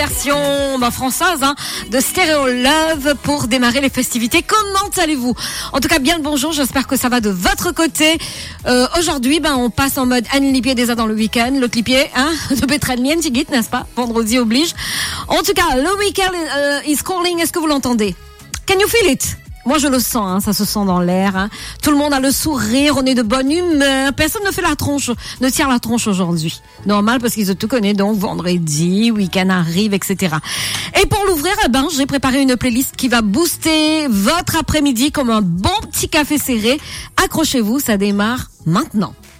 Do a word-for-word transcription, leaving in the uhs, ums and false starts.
Version bah, française hein, de Stereo Love pour démarrer les festivités. Comment allez-vous? En tout cas, bien le bonjour. J'espère que ça va de votre côté. Euh, aujourd'hui, ben on passe en mode Anne Lipier déjà dans le week-end. L'autre Lipier, hein, de Petralien, Tigit, n'est-ce pas? Vendredi oblige. En tout cas, le week-end uh, is calling. Est-ce que vous l'entendez? Can you feel it? Moi, je le sens, hein, ça se sent dans l'air. Hein. Tout le monde a le sourire, on est de bonne humeur. Personne ne fait la tronche, ne tire la tronche aujourd'hui. Normal, parce qu'ils se tout connaissent, donc vendredi, week-end arrive, et cetera. Et pour l'ouvrir, eh ben, j'ai préparé une playlist qui va booster votre après-midi comme un bon petit café serré. Accrochez-vous, ça démarre maintenant.